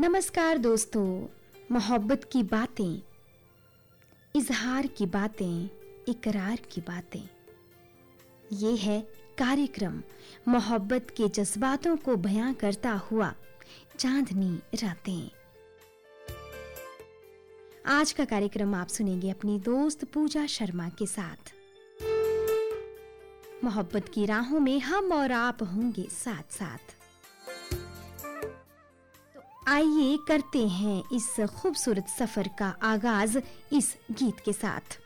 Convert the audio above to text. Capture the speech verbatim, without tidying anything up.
नमस्कार दोस्तों, मोहब्बत की बातें, इजहार की बातें, इकरार की बातें, ये है कार्यक्रम मोहब्बत के जज्बातों को बयां करता हुआ चांदनी रातें। आज का कार्यक्रम आप सुनेंगे अपनी दोस्त पूजा शर्मा के साथ। मोहब्बत की राहों में हम और आप होंगे साथ साथ। आइए करते हैं इस खूबसूरत सफर का आगाज इस गीत के साथ।